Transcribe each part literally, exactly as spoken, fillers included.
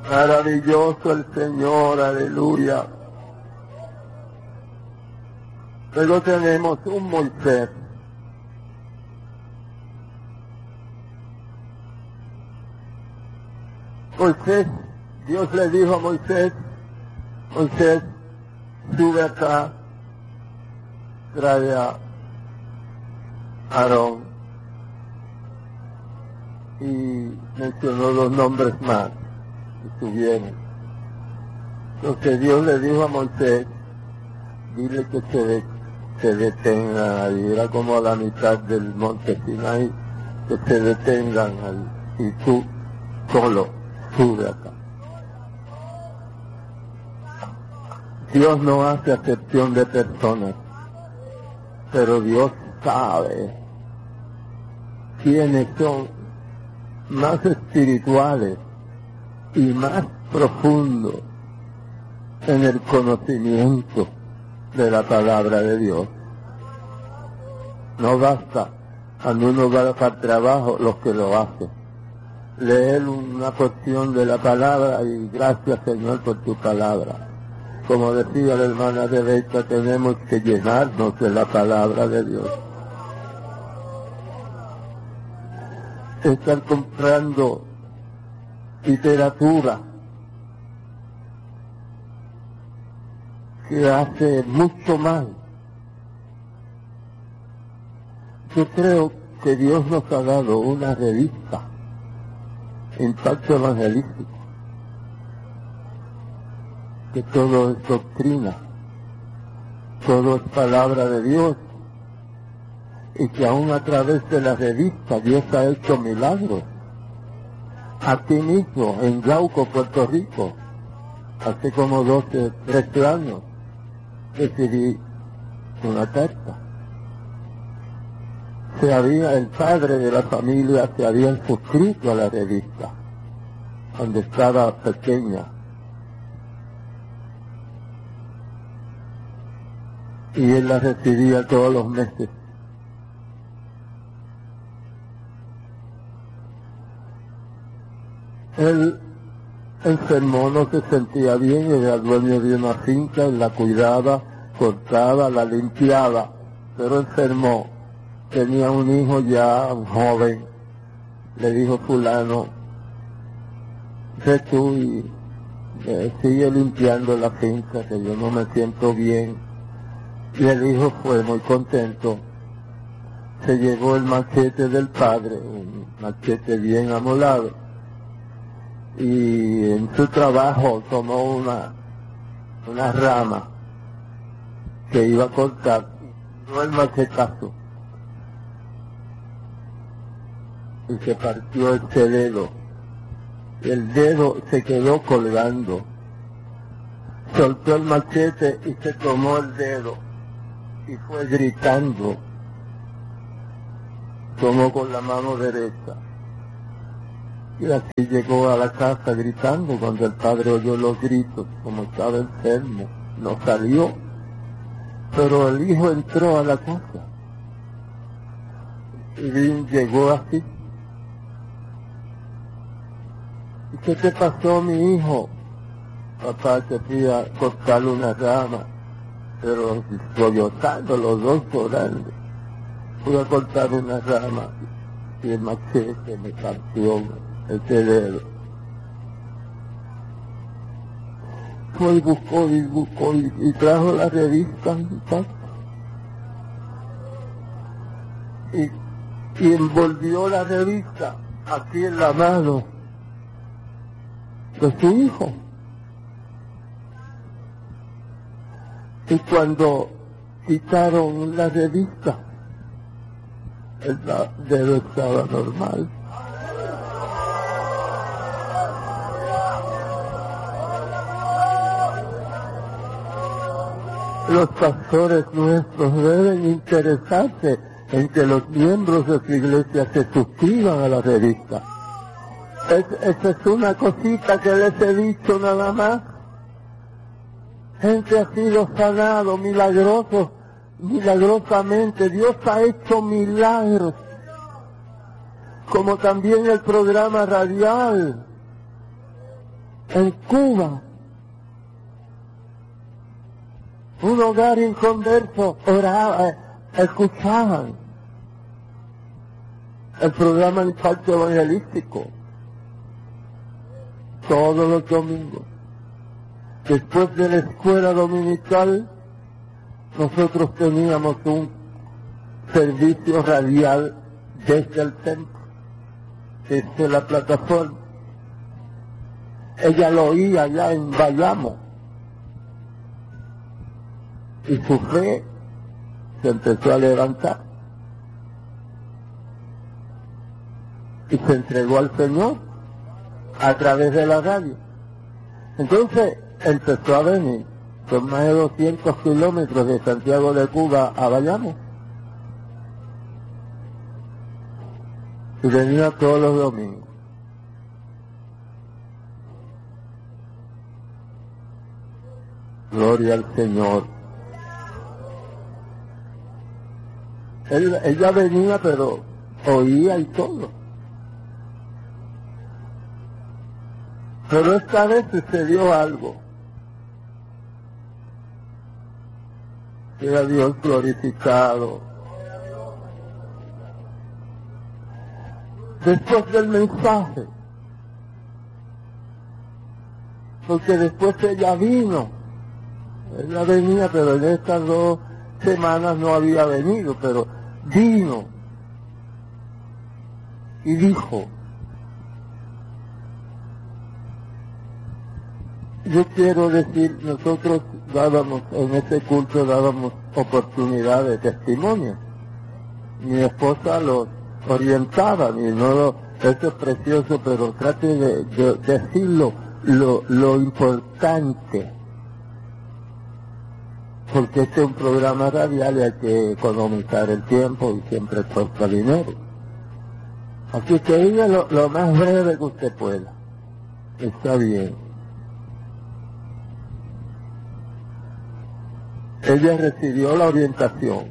Maravilloso el Señor, aleluya. Luego tenemos un Moisés. Moisés, Dios le dijo a Moisés, Moisés, sube acá, trae a Aarón, y mencionó los nombres más, y subieron. Entonces Dios le dijo a Moisés, dile que se, de, se detengan ahí, era como a la mitad del monte Sinai, que se detengan ahí, y tú solo sube acá. Dios no hace acepción de personas, pero Dios sabe quiénes son más espirituales y más profundos en el conocimiento de la palabra de Dios. No basta cuando uno va para el trabajo los que lo hacen. Leer una porción de la palabra y gracias Señor por tu palabra. Como decía la hermana Rebeca, tenemos que llenarnos de la palabra de Dios. Estar comprando literatura que hace mucho mal. Yo creo que Dios nos ha dado una revista, Impacto Evangelístico, que todo es doctrina, todo es palabra de Dios, y que aún a través de la revista Dios ha hecho milagros. Aquí mismo, en Yauco, Puerto Rico, hace como doce, trece años, recibí una carta. Se había, el padre de la familia se había suscrito a la revista, cuando estaba pequeña. Y él la recibía todos los meses. Él enfermó, no se sentía bien, era dueño de una finca, él la cuidaba, cortaba, la limpiaba, pero enfermó. Tenía un hijo ya, un joven, le dijo fulano, ve tú y eh, sigue limpiando la finca, que yo no me siento bien. Y el hijo fue muy contento, se llevó el machete del padre, un machete bien amolado, y en su trabajo tomó una, una rama que iba a cortar, no el machetazo, y se partió ese dedo. El dedo se quedó colgando. Soltó el machete y se tomó el dedo y fue gritando, tomó con la mano derecha. Y así llegó a la casa gritando. Cuando el padre oyó los gritos, como estaba enfermo, no salió. Pero el hijo entró a la casa y llegó así. ¿Y qué te pasó, mi hijo? Papá, te fui a cortarle una rama, pero sollozando los dos llorando. Fui a cortar una rama y el machete me partió ese dedo. Fue y buscó y buscó y, y trajo la revista y, y envolvió la revista aquí en la mano de su hijo. Y cuando quitaron la revista, el dedo estaba normal. Los pastores nuestros deben interesarse en que los miembros de su iglesia se suscriban a la revista. Es, esa es una cosita que les he dicho nada más. Gente ha sido sanado, milagroso, milagrosamente. Dios ha hecho milagros. Como también el programa radial. En Cuba, un hogar inconverso oraba, escuchaban el programa Impacto Evangelístico todos los domingos. Después de la escuela dominical, nosotros teníamos un servicio radial desde el templo, desde la plataforma. Ella lo oía allá en Bayamo. Y su fe se empezó a levantar. Y se entregó al Señor a través de la radio. Entonces empezó a venir. Son más de doscientos kilómetros de Santiago de Cuba a Bayamo. Y venía todos los domingos. Gloria al Señor. Él, ella venía, pero oía y todo. Pero esta vez sucedió algo. Era Dios glorificado. Después del mensaje, porque después ella vino, ella venía, pero en estas dos semanas no había venido, pero vino y dijo: yo quiero decir, nosotros dábamos, en ese culto dábamos oportunidad de testimonio. Mi esposa los orientaba, y no lo, eso es precioso, pero trate de, de decirlo lo, lo importante, porque este es un programa radial y hay que economizar el tiempo y siempre cuesta dinero. Así que diga lo, lo más breve que usted pueda. Está bien. Ella recibió la orientación.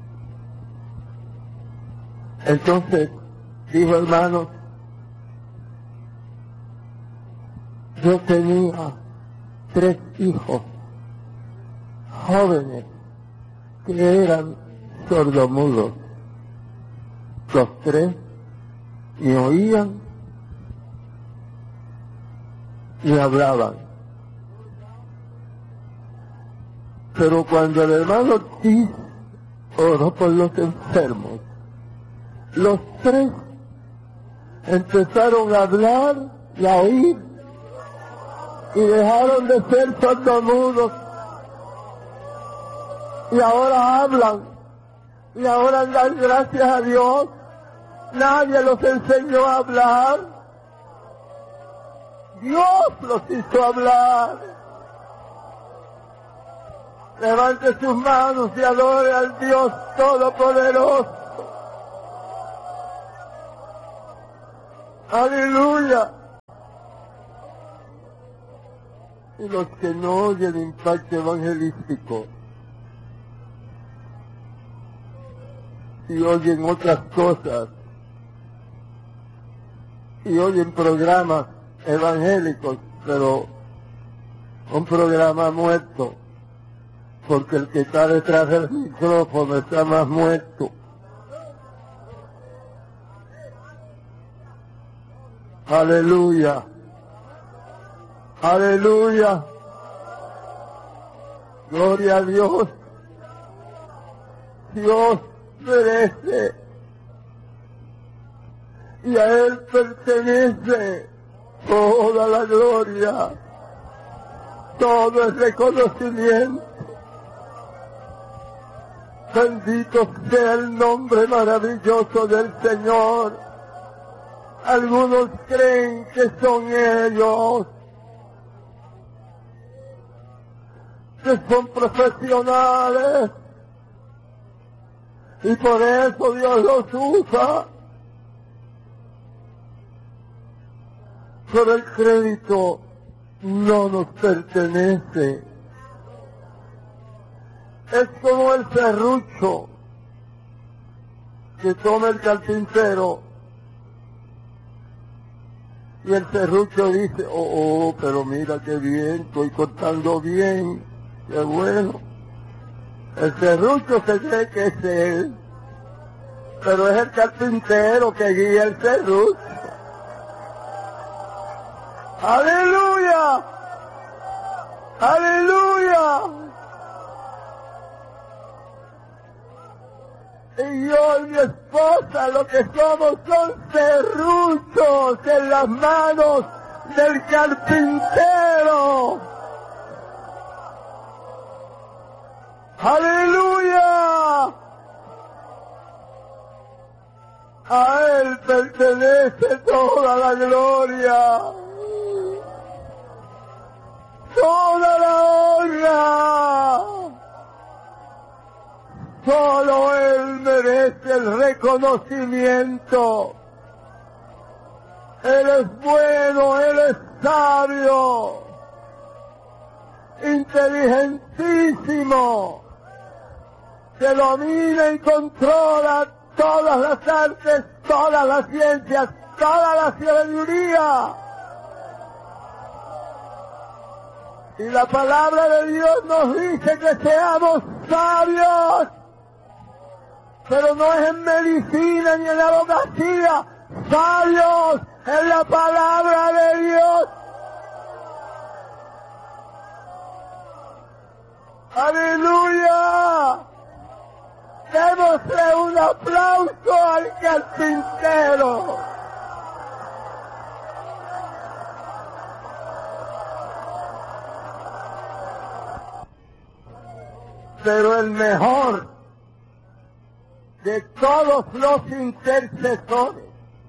Entonces, dijo: hermanos, yo tenía tres hijos jóvenes que eran sordomudos. Los tres ni oían ni hablaban. Pero cuando el hermano Ortiz oró por los enfermos, los tres empezaron a hablar y a oír y dejaron de ser sordomudos y ahora hablan y ahora dan gracias a Dios. Nadie los enseñó a hablar, Dios los hizo hablar. Levante sus manos y adore al Dios Todopoderoso. Aleluya. Y los que no oyen Impacto Evangelístico, si oyen otras cosas, y oyen programas evangélicos, pero un programa muerto, porque el que está detrás del micrófono está más muerto. Aleluya. Aleluya. Gloria a Dios. Dios merece. Y a Él pertenece toda la gloria, todo el reconocimiento. Bendito sea el nombre maravilloso del Señor. Algunos creen que son ellos, que son profesionales, y por eso Dios los usa. Pero el crédito no nos pertenece. Es como el serrucho que toma el carpintero Y el serrucho dice, oh, oh, pero mira qué bien, estoy cortando bien, qué bueno. El serrucho se cree que es él, pero es el carpintero que guía el serrucho. ¡Aleluya! ¡Aleluya! Y yo y mi esposa lo que somos son serruchos en las manos del carpintero. ¡Aleluya! A Él pertenece toda la gloria, toda la honra. Solo Él merece el reconocimiento. Él es bueno, Él es sabio, inteligentísimo, que domina y controla todas las artes, todas las ciencias, toda la sabiduría. Y la palabra de Dios nos dice que seamos sabios, pero no es en medicina ni en abogacía, sabios en la palabra de Dios. ¡Aleluya! Démosle un aplauso al carpintero. Pero el mejor de todos los intercesores,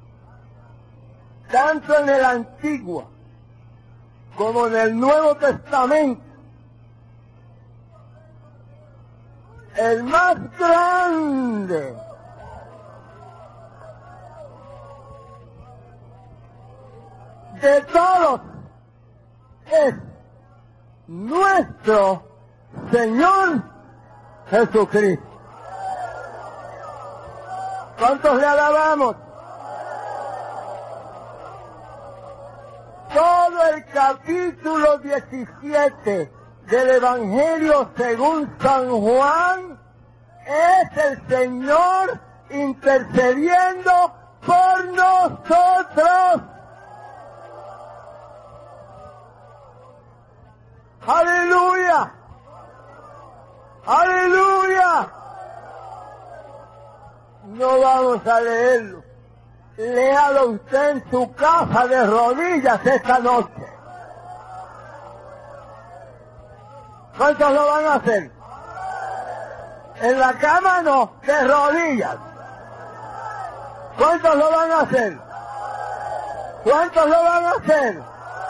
tanto en el Antiguo como en el Nuevo Testamento, el más grande de todos es nuestro Señor Jesucristo. ¿Cuántos le alabamos? Todo el capítulo diecisiete del Evangelio según San Juan es el Señor intercediendo por nosotros. ¡Aleluya! ¡Aleluya! No vamos a leerlo. Léalo usted en su casa de rodillas esta noche. ¿Cuántos lo van a hacer? En la cama no, de rodillas. ¿Cuántos lo van a hacer? ¿Cuántos lo van a hacer?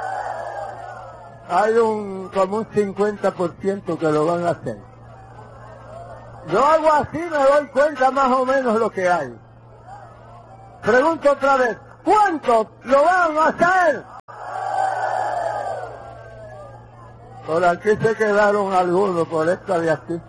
Hay un como un cincuenta por ciento que lo van a hacer. Yo hago así, me doy cuenta más o menos lo que hay. Pregunto otra vez, ¿cuántos lo van a hacer? Por aquí se quedaron algunos, por esta de aquí.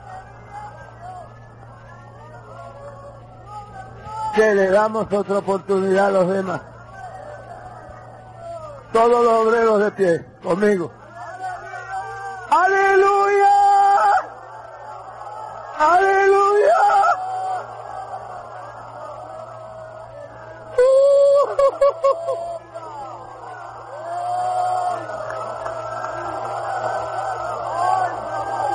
Que le damos otra oportunidad a los demás. Todos los obreros de pie, conmigo.